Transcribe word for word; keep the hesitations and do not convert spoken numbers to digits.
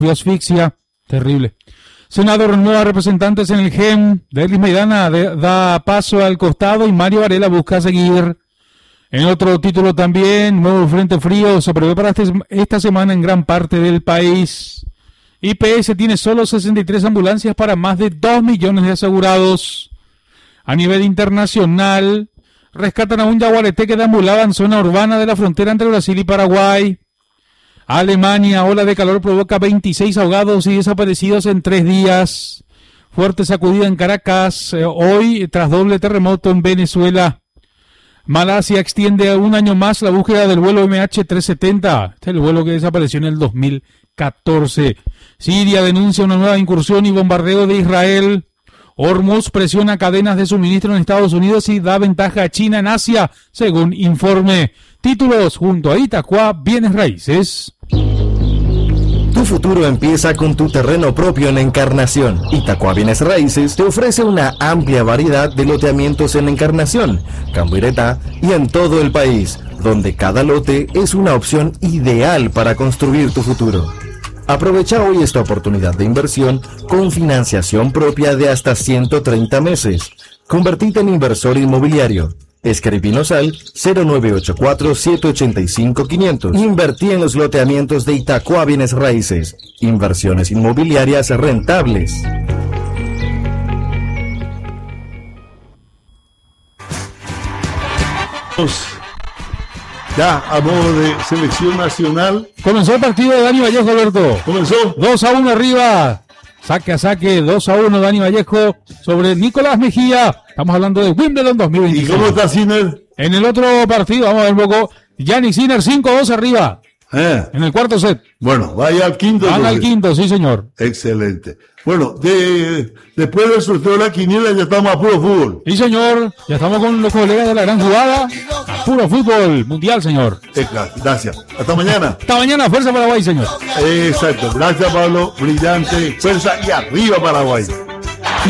asfixia. Terrible. Senado renueva representantes en el G E M. Delis Maidana de, da paso al costado y Mario Varela busca seguir. En otro título también, nuevo frente frío se prevé para este, esta semana en gran parte del país. I P S tiene solo sesenta y tres ambulancias para más de dos millones de asegurados. A nivel internacional, rescatan a un yaguareté que deambulaba en zona urbana de la frontera entre Brasil y Paraguay. Alemania, ola de calor provoca veintiséis ahogados y desaparecidos en tres días. Fuerte sacudida en Caracas, eh, hoy tras doble terremoto en Venezuela. Malasia extiende un año más la búsqueda del vuelo M H trescientos setenta, este es el vuelo que desapareció en el dos mil catorce. Siria denuncia una nueva incursión y bombardeo de Israel. Hormuz presiona cadenas de suministro en Estados Unidos y da ventaja a China en Asia, según informe. Títulos junto a Itacua, bienes raíces. Tu futuro empieza con tu terreno propio en Encarnación. Itacua Bienes Raíces te ofrece una amplia variedad de loteamientos en Encarnación, Cambuiretá y en todo el país, donde cada lote es una opción ideal para construir tu futuro. Aprovecha hoy esta oportunidad de inversión con financiación propia de hasta ciento treinta meses. Convertite en inversor inmobiliario. Escribinos al cero nueve ocho cuatro, siete ocho cinco, quinientos. Invertí en los loteamientos de Itacua Bienes Raíces. Inversiones inmobiliarias rentables. Ya, a modo de selección nacional. Comenzó el partido de Dani Vallejo, Alberto. Comenzó. dos a uno arriba. Saque a saque, dos a uno Dani Vallejo sobre Nicolás Mejía. Estamos hablando de Wimbledon dos mil veinticinco. ¿Y cómo está Sinner? En el otro partido, vamos a ver un poco. Yannick Sinner cinco a dos arriba. Eh. En el cuarto set. Bueno, vaya al quinto. Van al quinto, sí señor. Excelente. Bueno, de, después del sorteo de la quiniela ya estamos a puro fútbol. Sí señor, ya estamos con los colegas de la gran jugada. A puro fútbol mundial, señor. Gracias. Hasta mañana. Hasta mañana, fuerza Paraguay, señor. Exacto. Gracias, Pablo. Brillante. Fuerza y arriba, Paraguay.